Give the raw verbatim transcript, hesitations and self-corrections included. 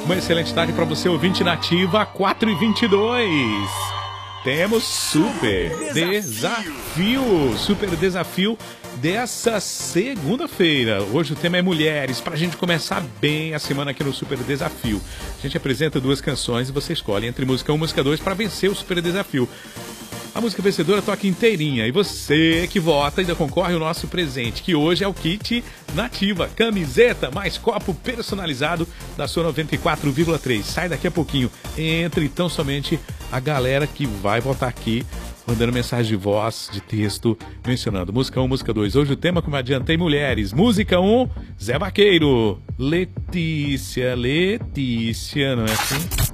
Uma excelente tarde para você, ouvinte nativa, quatro e vinte e dois. Temos super desafio, super desafio dessa segunda-feira. Hoje o tema é mulheres, para a gente começar bem a semana aqui no Super Desafio. A gente apresenta duas canções e você escolhe entre música um e música dois para vencer o Super Desafio. A música vencedora toca inteirinha e você que vota ainda concorre ao nosso presente, que hoje é o kit Nativa, camiseta mais copo personalizado da sua noventa e quatro vírgula três. Sai daqui a pouquinho, entre tão somente a galera que vai votar aqui, mandando mensagem de voz, de texto, mencionando música um, música dois. Hoje o tema, como eu adiantei, mulheres. Música um, Zé Vaqueiro. Letícia, Letícia, não é assim?